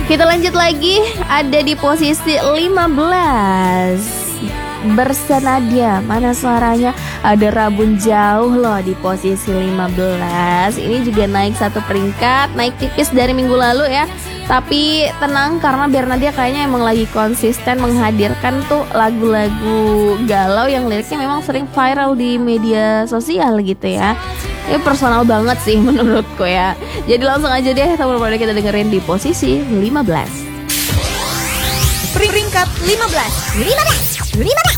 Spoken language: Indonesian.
Kita lanjut lagi, ada di posisi 15 Bersenadia. Mana suaranya? Ada Rabun Jauh loh di posisi 15. Ini juga naik satu peringkat, naik tipis dari minggu lalu ya. Tapi tenang, karena Bernadia kayaknya emang lagi konsisten menghadirkan tuh lagu-lagu galau yang liriknya memang sering viral di media sosial gitu ya. Ini personal banget sih menurutku ya. Jadi langsung aja deh teman-teman kita dengerin di posisi 15. Peringkat 15.